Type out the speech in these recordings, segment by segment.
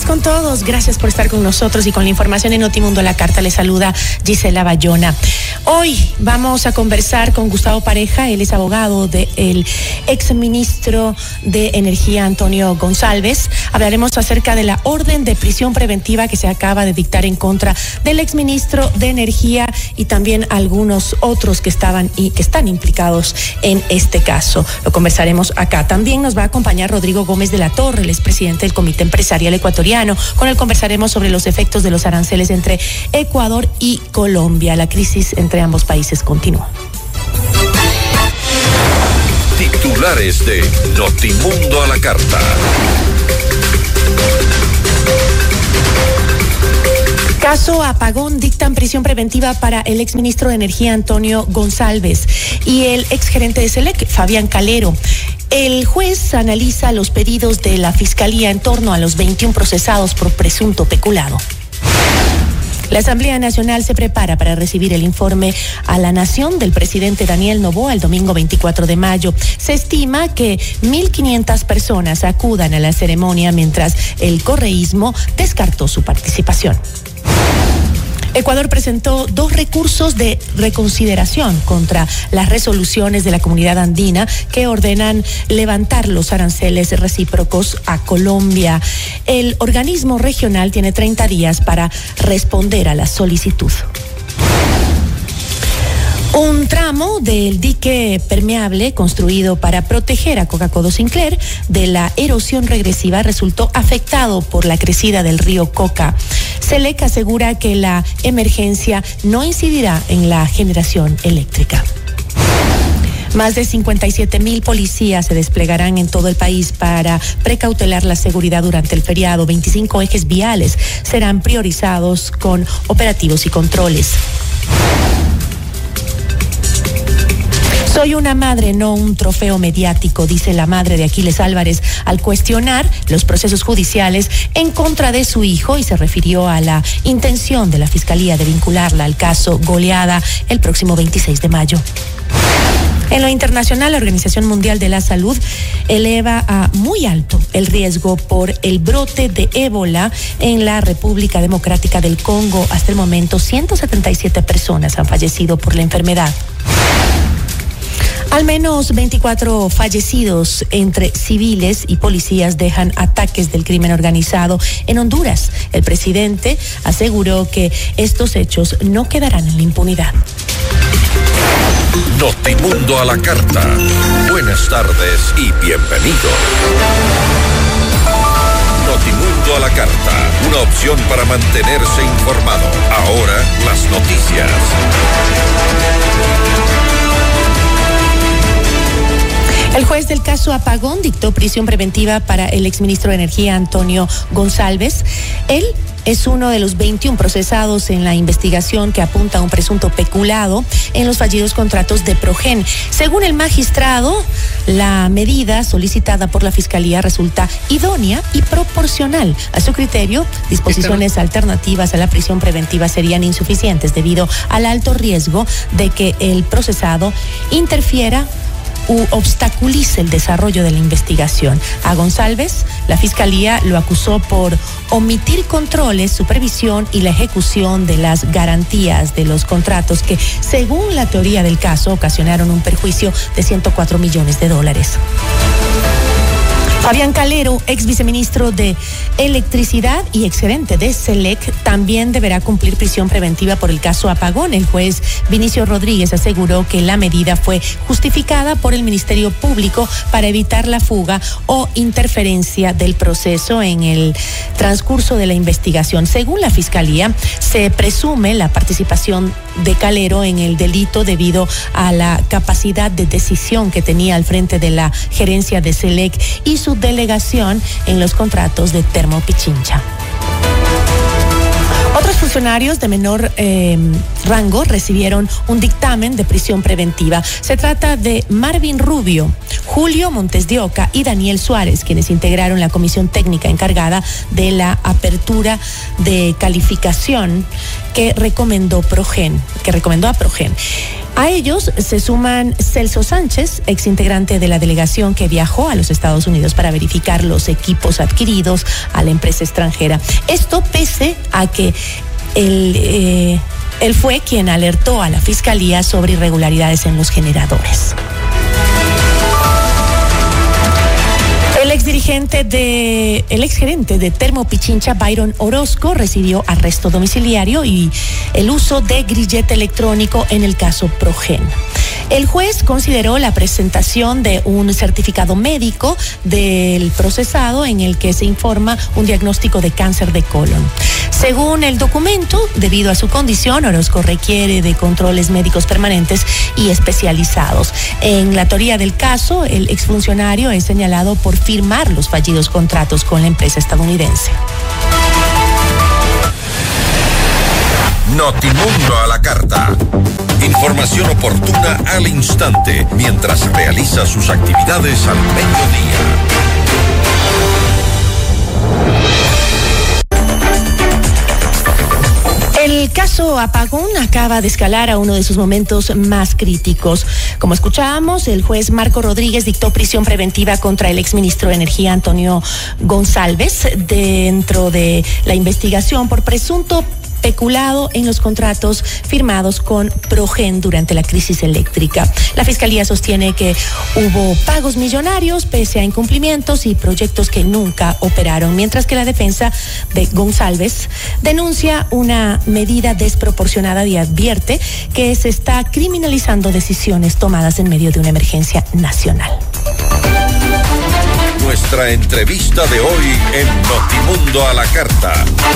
con todos, gracias por estar con nosotros y con la información en Notimundo a la Carta. Les saluda Gisela Bayona. Hoy vamos a conversar con Gustavo Pareja, él es abogado del exministro de Energía Antonio González. Hablaremos acerca de la orden de prisión preventiva que se acaba de dictar en contra del exministro de Energía y también algunos otros que estaban y que están implicados en este caso. Lo conversaremos acá. También nos va a acompañar Rodrigo Gómez de la Torre, el expresidente del Comité Empresarial Ecuatoriano. Con él conversaremos sobre los efectos de los aranceles entre Ecuador y Colombia. La crisis entre ambos países continúa. Titulares de Notimundo a la Carta. Caso apagón, dictan prisión preventiva para el exministro de Energía Antonio González y el exgerente de SELEC, Fabián Calero. El juez analiza los pedidos de la Fiscalía en torno a los 21 procesados por presunto peculado. La Asamblea Nacional se prepara para recibir el informe a la Nación del presidente Daniel Noboa el domingo 24 de mayo. Se estima que 1.500 personas acudan a la ceremonia mientras el correísmo descartó su participación. Ecuador presentó 2 recursos de reconsideración contra las resoluciones de la Comunidad Andina que ordenan levantar los aranceles recíprocos a Colombia. El organismo regional tiene 30 días para responder a la solicitud. Un tramo del dique permeable construido para proteger a Coca-Codo Sinclair de la erosión regresiva resultó afectado por la crecida del río Coca. SELEC asegura que la emergencia no incidirá en la generación eléctrica. Más de 57,000 policías se desplegarán en todo el país para precautelar la seguridad durante el feriado. 25 ejes viales serán priorizados con operativos y controles. Soy una madre, no un trofeo mediático, dice la madre de Aquiles Álvarez al cuestionar los procesos judiciales en contra de su hijo y se refirió a la intención de la Fiscalía de vincularla al caso Goleada el próximo 26 de mayo. En lo internacional, la Organización Mundial de la Salud eleva a muy alto el riesgo por el brote de ébola en la República Democrática del Congo. Hasta el momento, 177 personas han fallecido por la enfermedad. Al menos 24 fallecidos entre civiles y policías dejan ataques del crimen organizado en Honduras. El presidente aseguró que estos hechos no quedarán en la impunidad. Notimundo a la Carta. Buenas tardes y bienvenidos. Notimundo a la Carta, una opción para mantenerse informado. Ahora las noticias. El juez del caso apagón dictó prisión preventiva para el exministro de Energía Antonio González. Él es uno de los 21 procesados en la investigación que apunta a un presunto peculado en los fallidos contratos de Progen. Según el magistrado, la medida solicitada por la Fiscalía resulta idónea y proporcional. A su criterio, disposiciones alternativas a la prisión preventiva serían insuficientes debido al alto riesgo de que el procesado interfiera u obstaculice el desarrollo de la investigación. A González, la Fiscalía lo acusó por omitir controles, supervisión y la ejecución de las garantías de los contratos que, según la teoría del caso, ocasionaron un perjuicio de $104 millones. Fabián Calero, ex viceministro de Electricidad y exgerente de SELEC, también deberá cumplir prisión preventiva por el caso apagón. El juez Vinicio Rodríguez aseguró que la medida fue justificada por el Ministerio Público para evitar la fuga o interferencia del proceso en el transcurso de la investigación. Según la Fiscalía, se presume la participación de Calero en el delito debido a la capacidad de decisión que tenía al frente de la gerencia de SELEC y su delegación en los contratos de Termopichincha. Otros funcionarios de menor rango recibieron un dictamen de prisión preventiva. Se trata de Marvin Rubio, Julio Montes de Oca y Daniel Suárez, quienes integraron la comisión técnica encargada de la apertura de calificación que recomendó a Progen. A ellos se suman Celso Sánchez, exintegrante de la delegación que viajó a los Estados Unidos para verificar los equipos adquiridos a la empresa extranjera. Esto pese a que él fue quien alertó a la Fiscalía sobre irregularidades en los generadores. El exgerente de Termo Pichincha, Byron Orozco, recibió arresto domiciliario y el uso de grillete electrónico en el caso Progen. El juez consideró la presentación de un certificado médico del procesado en el que se informa un diagnóstico de cáncer de colon. Según el documento, debido a su condición, Orozco requiere de controles médicos permanentes y especializados. En la teoría del caso, el exfuncionario es señalado por firmar los fallidos contratos con la empresa estadounidense. Notimundo a la carta. Información oportuna al instante mientras realiza sus actividades al mediodía. El caso apagón acaba de escalar a uno de sus momentos más críticos. Como escuchábamos, el juez Marco Rodríguez dictó prisión preventiva contra el exministro de Energía Antonio González dentro de la investigación por presunto peculado en los contratos firmados con Progen durante la crisis eléctrica. La Fiscalía sostiene que hubo pagos millonarios pese a incumplimientos y proyectos que nunca operaron, mientras que la defensa de González denuncia una medida desproporcionada y advierte que se está criminalizando decisiones tomadas en medio de una emergencia nacional. Nuestra entrevista de hoy en Notimundo a la carta.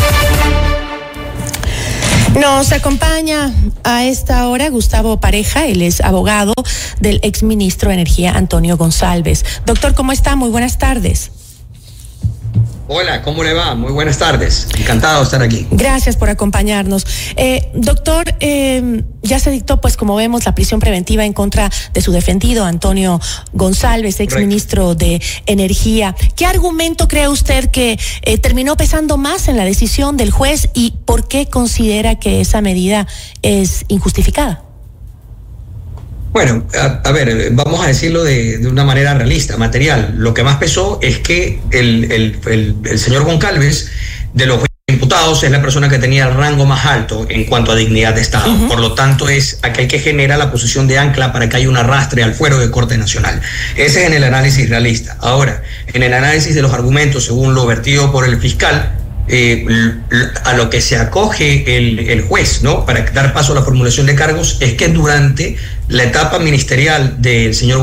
Nos acompaña a esta hora Gustavo Pareja, él es abogado del exministro de Energía Antonio González. Doctor, ¿cómo está? Muy buenas tardes. Hola, ¿cómo le va? Muy buenas tardes. Encantado de estar aquí. Gracias por acompañarnos. Doctor, ya se dictó, pues como vemos, la prisión preventiva en contra de su defendido, Antonio González, exministro de Energía. ¿Qué argumento cree usted que terminó pesando más en la decisión del juez y por qué considera que esa medida es injustificada? Bueno, a ver, vamos a decirlo de una manera realista, material. Lo que más pesó es que el señor Goncalves, de los imputados, es la persona que tenía el rango más alto en cuanto a dignidad de Estado. Uh-huh. Por lo tanto, es aquel que genera la posición de ancla para que haya un arrastre al fuero de Corte Nacional. Ese es en el análisis realista. Ahora, en el análisis de los argumentos, según lo vertido por el fiscal, a lo que se acoge el juez, ¿no?, para dar paso a la formulación de cargos, es que durante la etapa ministerial del señor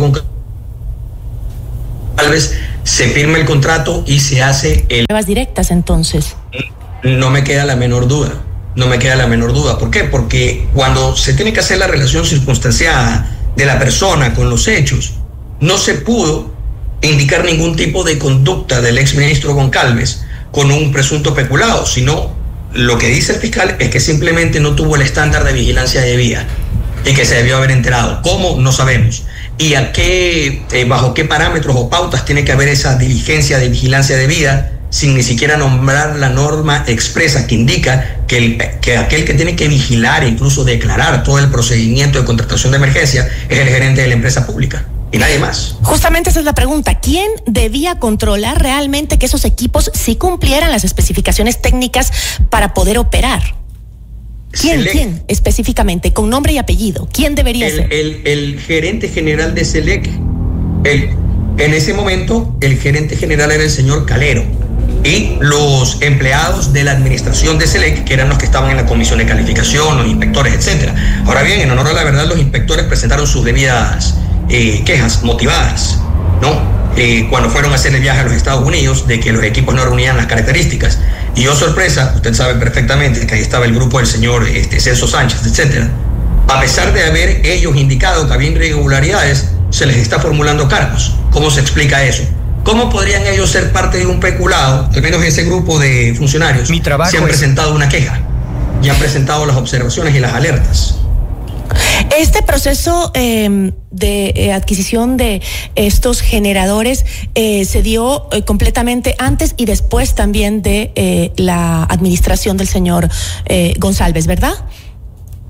González se firma el contrato y se hace pruebas directas. Entonces no me queda la menor duda. ¿Por qué? Porque cuando se tiene que hacer la relación circunstanciada de la persona con los hechos, no se pudo indicar ningún tipo de conducta del exministro Goncalves con un presunto peculado, sino lo que dice el fiscal es que simplemente no tuvo el estándar de vigilancia debida y que se debió haber enterado. ¿Cómo? No sabemos. ¿Y a qué, bajo qué parámetros o pautas tiene que haber esa diligencia de vigilancia debida sin ni siquiera nombrar la norma expresa que indica que aquel que tiene que vigilar e incluso declarar todo el procedimiento de contratación de emergencia es el gerente de la empresa pública? Y nadie más. Justamente esa es la pregunta. ¿Quién debía controlar realmente que esos equipos sí cumplieran las especificaciones técnicas para poder operar? ¿Quién específicamente? Con nombre y apellido. ¿Quién debería ser? El gerente general de SELEC. En ese momento, el gerente general era el señor Calero. Y los empleados de la administración de SELEC, que eran los que estaban en la comisión de calificación, los inspectores, etcétera. Ahora bien, en honor a la verdad, los inspectores presentaron sus debidas quejas motivadas, ¿no? Cuando fueron a hacer el viaje a los Estados Unidos, de que los equipos no reunían las características. Y oh sorpresa, usted sabe perfectamente que ahí estaba el grupo del señor Celso Sánchez, etcétera. A pesar de haber ellos indicado que había irregularidades, se les está formulando cargos. ¿Cómo se explica eso? ¿Cómo podrían ellos ser parte de un peculado? Al menos ese grupo de funcionarios se han presentado una queja y han presentado las observaciones y las alertas. Este proceso de adquisición de estos generadores se dio completamente antes y después también de la administración del señor González, ¿verdad?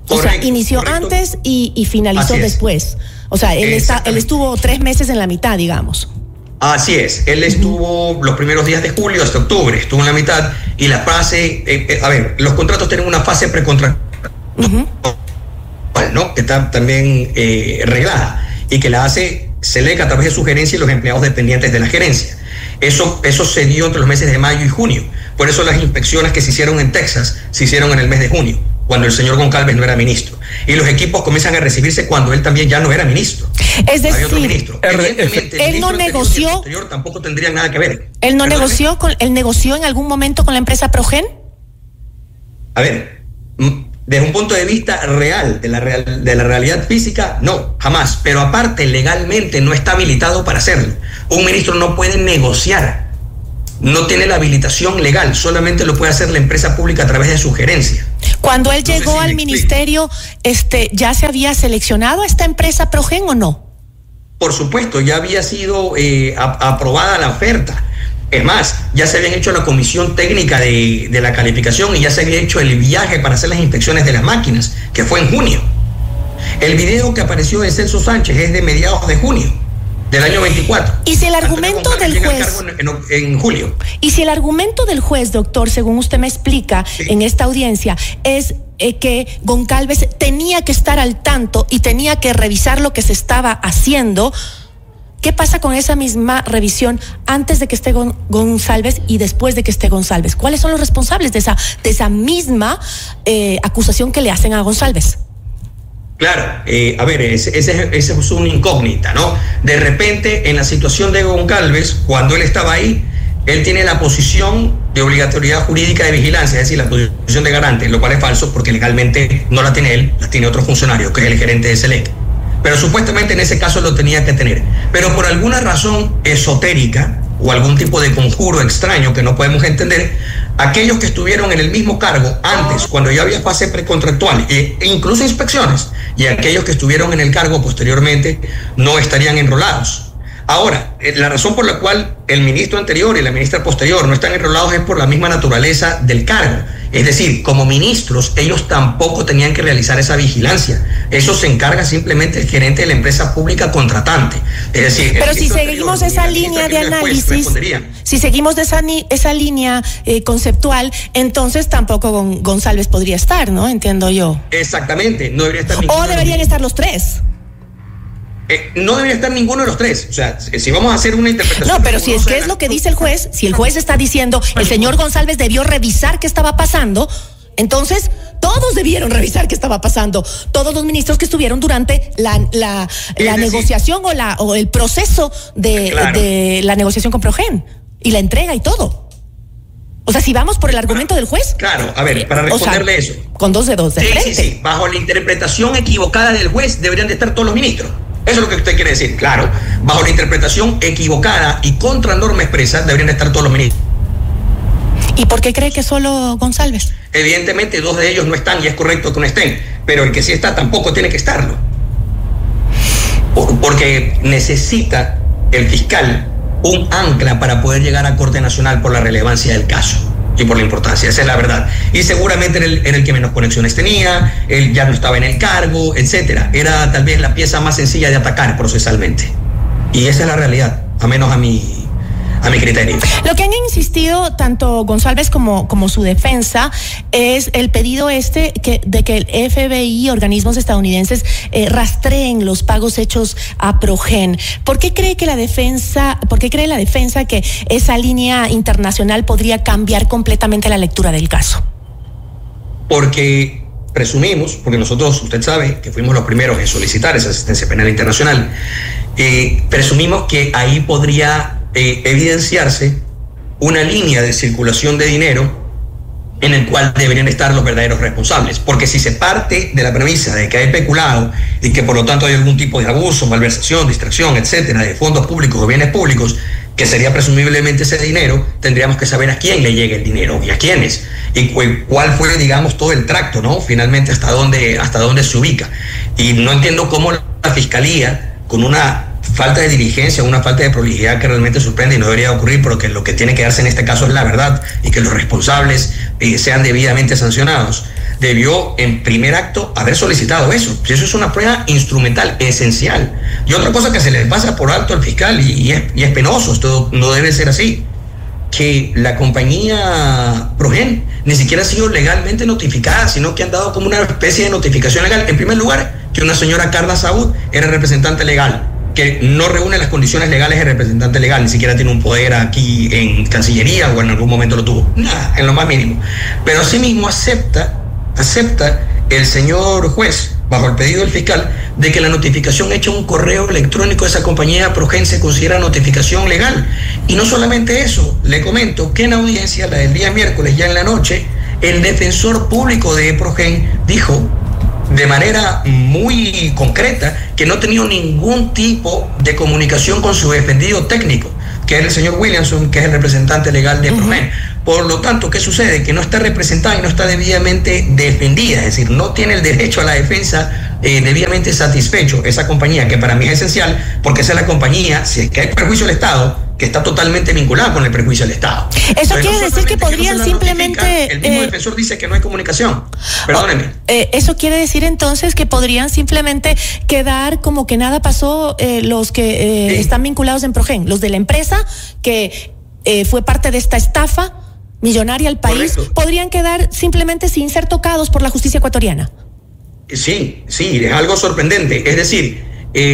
O sea, inició antes y finalizó después. O sea, él estuvo 3 meses en la mitad, digamos. Así es, él estuvo los primeros días de julio hasta octubre, estuvo en la mitad, y la fase, los contratos tienen una fase precontractual, ¿no? Que está también reglada, y que la hace SELEC a través de su gerencia y los empleados dependientes de la gerencia. Eso se dio entre los meses de mayo y junio. Por eso las inspecciones que se hicieron en Texas se hicieron en el mes de junio, cuando el señor Goncalves no era ministro. Y los equipos comienzan a recibirse cuando él también ya no era ministro. Es decir, él no negoció. El posterior tampoco tendría nada que ver. ¿Él no negoció en algún momento con la empresa Progen? A ver, desde un punto de vista real, de la realidad física, no, jamás. Pero aparte, legalmente no está habilitado para hacerlo. Un ministro no puede negociar. No tiene la habilitación legal, solamente lo puede hacer la empresa pública a través de su gerencia. Cuando él llegó al ministerio, ¿ya se había seleccionado a esta empresa Progen o no? Por supuesto, ya había sido aprobada la oferta. Es más, ya se habían hecho la comisión técnica de la calificación y ya se había hecho el viaje para hacer las inspecciones de las máquinas, que fue en junio. El video que apareció de Celso Sánchez es de mediados de junio del año 24. Y si el argumento del juez en julio. Y si el argumento del juez, doctor, según usted me explica en esta audiencia, es que Goncalves tenía que estar al tanto y tenía que revisar lo que se estaba haciendo, ¿qué pasa con esa misma revisión antes de que esté González y después de que esté González? ¿Cuáles son los responsables de esa misma acusación que le hacen a González? Claro, ese es una incógnita, ¿no? De repente, en la situación de Goncalves, cuando él estaba ahí, él tiene la posición de obligatoriedad jurídica de vigilancia, es decir, la posición de garante, lo cual es falso porque legalmente no la tiene él, la tiene otro funcionario, que es el gerente de SELEC. Pero supuestamente en ese caso lo tenía que tener. Pero por alguna razón esotérica o algún tipo de conjuro extraño que no podemos entender, aquellos que estuvieron en el mismo cargo antes, cuando ya había fase precontractual e incluso inspecciones, y aquellos que estuvieron en el cargo posteriormente no estarían enrolados. Ahora, la razón por la cual el ministro anterior y la ministra posterior no están enrolados es por la misma naturaleza del cargo. Es decir, como ministros, ellos tampoco tenían que realizar esa vigilancia. Eso se encarga simplemente el gerente de la empresa pública contratante. Es decir, pero si seguimos esa línea de análisis, si seguimos de esa línea conceptual, entonces tampoco González podría estar, ¿no? Entiendo yo. Exactamente, no debería estar. O deberían estar los tres. No debería estar ninguno de los tres. O sea, si vamos a hacer una interpretación. No, pero si es que es lo que dice el juez, si el juez está diciendo el señor González debió revisar qué estaba pasando, entonces todos debieron revisar qué estaba pasando. Todos los ministros que estuvieron durante la negociación o el proceso de la negociación con Progen y la entrega y todo. O sea, si vamos por el argumento del juez. Claro, a ver, para responderle eso. Con 2 dedos de frente. Sí. Bajo la interpretación equivocada del juez deberían de estar todos los ministros. Eso es lo que usted quiere decir. Claro, bajo la interpretación equivocada y contra norma expresa deberían de estar todos los ministros. ¿Y por qué cree que solo González? Evidentemente 2 de ellos no están y es correcto que no estén, pero el que sí está tampoco tiene que estarlo. Porque necesita el fiscal un ancla para poder llegar a Corte Nacional por la relevancia del caso y por la importancia, esa es la verdad. Y seguramente en el que menos conexiones tenía, él ya no estaba en el cargo, etcétera. Era tal vez la pieza más sencilla de atacar procesalmente. Y esa es la realidad, a menos a mi criterio. Lo que han insistido tanto González como su defensa es el pedido de que el FBI y organismos estadounidenses rastreen los pagos hechos a Progen. ¿Por qué cree la defensa que esa línea internacional podría cambiar completamente la lectura del caso? Porque presumimos, porque nosotros, usted sabe, que fuimos los primeros en solicitar esa asistencia penal internacional, presumimos que ahí podría evidenciarse una línea de circulación de dinero en el cual deberían estar los verdaderos responsables, porque si se parte de la premisa de que hay peculado y que por lo tanto hay algún tipo de abuso, malversación, distracción, etcétera, de fondos públicos o bienes públicos, que sería presumiblemente ese dinero, tendríamos que saber a quién le llega el dinero y a quiénes, y cuál fue, digamos, todo el tracto, ¿no? Finalmente hasta dónde se ubica. Y no entiendo cómo la Fiscalía, con una falta de diligencia, una falta de prolijidad que realmente sorprende y no debería ocurrir, pero que lo que tiene que darse en este caso es la verdad y que los responsables sean debidamente sancionados, debió en primer acto haber solicitado eso. Eso es una prueba instrumental, esencial. Y otra cosa que se le pasa por alto al fiscal, y es penoso, esto no debe ser así, que la compañía Progen ni siquiera ha sido legalmente notificada, sino que han dado como una especie de notificación legal. En primer lugar, que una señora Carla Saúd era representante legal, que no reúne las condiciones legales de representante legal, ni siquiera tiene un poder aquí en Cancillería o en algún momento lo tuvo, nada, en lo más mínimo. Pero asimismo acepta el señor juez, bajo el pedido del fiscal, de que la notificación hecha un correo electrónico de esa compañía Progen se considera notificación legal. Y no solamente eso, le comento que en audiencia, la del día miércoles, ya en la noche, el defensor público de Progen dijo de manera muy concreta que no ha tenido ningún tipo de comunicación con su defendido técnico, que es el señor Williamson, que es el representante legal de Progen. Por lo tanto, ¿qué sucede? Que no está representada y no está debidamente defendida, es decir, no tiene el derecho a la defensa debidamente satisfecho esa compañía, que para mí es esencial, porque esa es la compañía, si es que hay perjuicio del Estado, que está totalmente vinculada con el perjuicio del Estado. Eso quiere decir que podrían simplemente... El mismo defensor dice que no hay comunicación. Perdóneme. Eso quiere decir entonces que podrían simplemente quedar como que nada pasó los que están vinculados en Progen, los de la empresa que fue parte de esta estafa millonaria al país. Correcto. Podrían quedar simplemente sin ser tocados por la justicia ecuatoriana. Sí, es algo sorprendente. Es decir,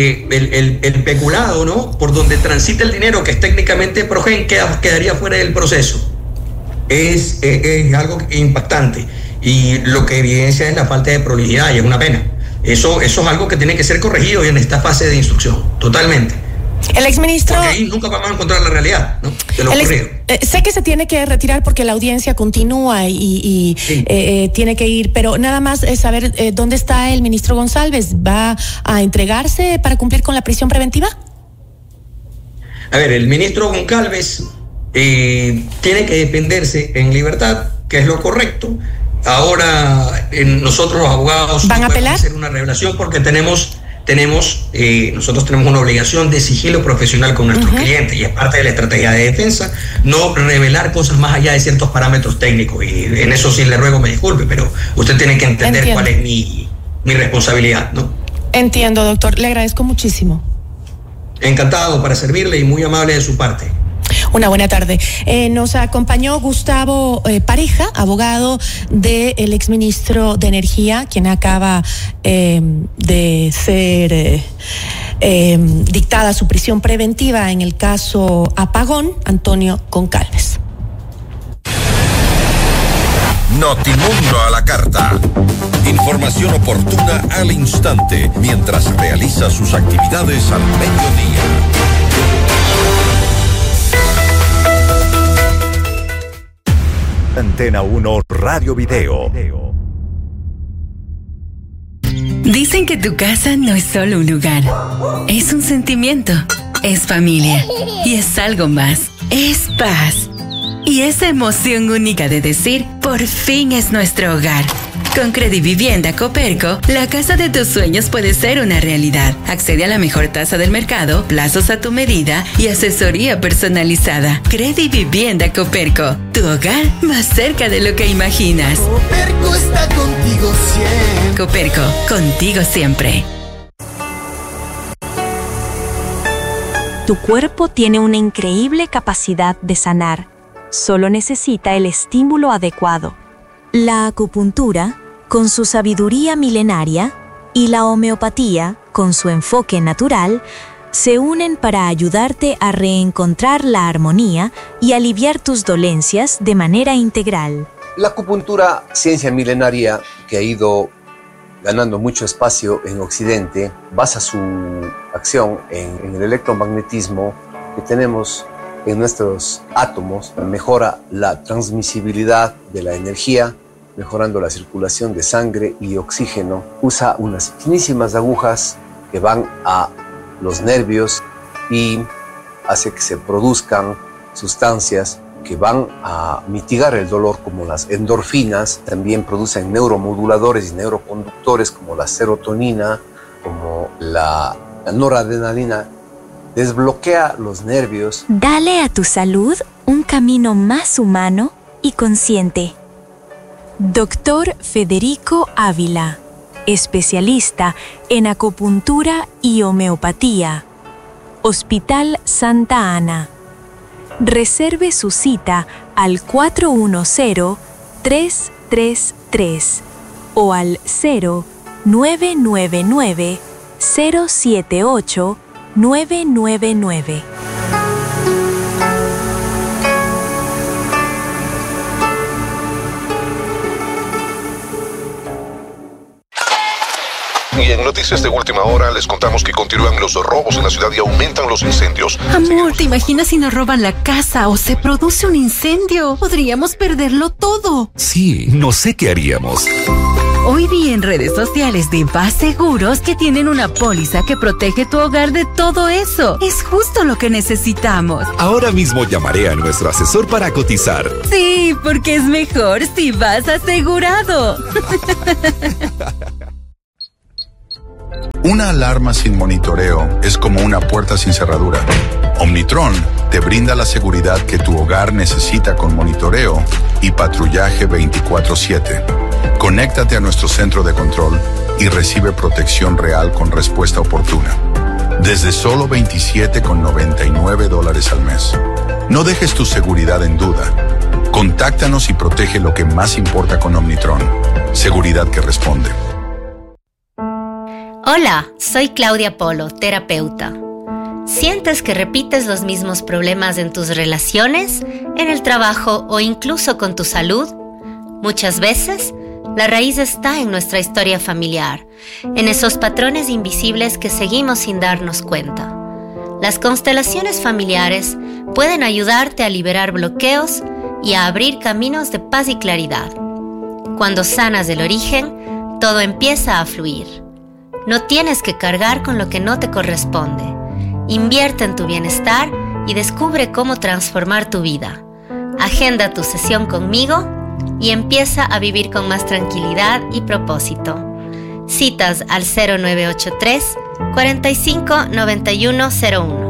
el peculado, ¿no?, por donde transita el dinero, que es técnicamente Progen, quedaría fuera del proceso. Es algo impactante. Y lo que evidencia es la falta de prolijidad, y es una pena. Eso es algo que tiene que ser corregido en esta fase de instrucción, totalmente. El exministro... Porque ahí nunca vamos a encontrar la realidad, ¿no?, de lo ocurrido. Sé que se tiene que retirar porque la audiencia continúa y sí, tiene que ir, pero nada más saber dónde está el ministro González. ¿Va a entregarse para cumplir con la prisión preventiva? A ver, el ministro Goncalves tiene que defenderse en libertad, que es lo correcto. Ahora nosotros los abogados ¿van a apelar? Hacer una revelación porque nosotros tenemos una obligación de sigilo profesional con nuestros clientes, y es parte de la estrategia de defensa no revelar cosas más allá de ciertos parámetros técnicos, y en eso sí le ruego me disculpe, pero usted tiene que entender cuál es mi responsabilidad, ¿no? Entiendo, doctor, le agradezco muchísimo. Encantado, para servirle, y muy amable de su parte. Una buena tarde. Nos acompañó Gustavo Pareja, abogado del exministro de Energía, quien acaba de ser dictada su prisión preventiva en el caso Apagón, Antonio Goncalves. Notimundo a la carta. Información oportuna al instante, mientras realiza sus actividades al mediodía. Antena 1 Radio Video. Dicen que tu casa no es solo un lugar, es un sentimiento, es familia y es algo más, es paz. Y esa emoción única de decir, por fin es nuestro hogar. Con Credivivienda Coperco, la casa de tus sueños puede ser una realidad. Accede a la mejor tasa del mercado, plazos a tu medida y asesoría personalizada. Credivivienda Coperco, tu hogar más cerca de lo que imaginas. Coperco está contigo siempre. Coperco, contigo siempre. Tu cuerpo tiene una increíble capacidad de sanar. Solo necesita el estímulo adecuado. La acupuntura, con su sabiduría milenaria, y la homeopatía, con su enfoque natural, se unen para ayudarte a reencontrar la armonía y aliviar tus dolencias de manera integral. La acupuntura, ciencia milenaria que ha ido ganando mucho espacio en Occidente, basa su acción en el electromagnetismo que tenemos en nuestros átomos, mejora la transmisibilidad de la energía, mejorando la circulación de sangre y oxígeno. Usa unas finísimas agujas que van a los nervios y hace que se produzcan sustancias que van a mitigar el dolor, como las endorfinas. También producen neuromoduladores y neuroconductores como la serotonina, como la noradrenalina. Desbloquea los nervios. Dale a tu salud un camino más humano y consciente. Dr. Federico Ávila, especialista en acupuntura y homeopatía. Hospital Santa Ana. Reserve su cita al 410-333 o al 0999-078-999. Y en noticias de última hora les contamos que continúan los robos en la ciudad y aumentan los incendios. Amor, ¿te imaginas si nos roban la casa o se produce un incendio? Podríamos perderlo todo. Sí, no sé qué haríamos. Hoy vi en redes sociales de VAS Seguros que tienen una póliza que protege tu hogar de todo eso. Es justo lo que necesitamos. Ahora mismo llamaré a nuestro asesor para cotizar. Sí, porque es mejor si vas asegurado. Una alarma sin monitoreo es como una puerta sin cerradura. Omnitron te brinda la seguridad que tu hogar necesita con monitoreo y patrullaje 24/7. Conéctate a nuestro centro de control y recibe protección real con respuesta oportuna. Desde solo $27,99 al mes. No dejes tu seguridad en duda. Contáctanos y protege lo que más importa con Omnitron. Seguridad que responde. Hola, soy Claudia Polo, terapeuta. ¿Sientes que repites los mismos problemas en tus relaciones, en el trabajo o incluso con tu salud? Muchas veces, la raíz está en nuestra historia familiar, en esos patrones invisibles que seguimos sin darnos cuenta. Las constelaciones familiares pueden ayudarte a liberar bloqueos y a abrir caminos de paz y claridad. Cuando sanas el origen, todo empieza a fluir. No tienes que cargar con lo que no te corresponde. Invierte en tu bienestar y descubre cómo transformar tu vida. Agenda tu sesión conmigo y empieza a vivir con más tranquilidad y propósito. Citas al 0983 45 9101.